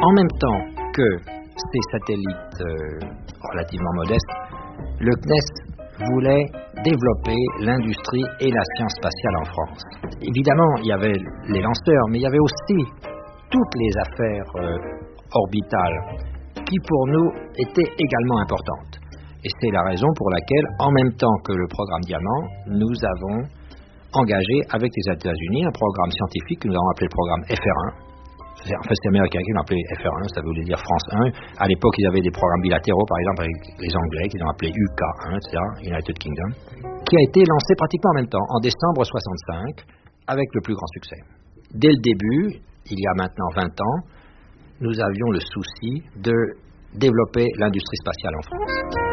En même temps que ces satellites relativement modestes, le CNES voulait développer l'industrie et la science spatiale en France. Évidemment, il y avait les lanceurs, mais il y avait aussi toutes les affaires orbitales qui, pour nous, étaient également importantes. Et c'est la raison pour laquelle, en même temps que le programme Diamant, nous avons engagé avec les États-Unis un programme scientifique que nous avons appelé le programme FR1. En fait, c'est les Américains qui l'ont appelé FR1, ça voulait dire France 1. À l'époque, ils avaient des programmes bilatéraux, par exemple, avec les Anglais, qu'ils ont appelé UK1, etc., United Kingdom, qui a été lancé pratiquement en même temps, en décembre 65, avec le plus grand succès. Dès le début, il y a maintenant 20 ans, nous avions le souci de développer l'industrie spatiale en France.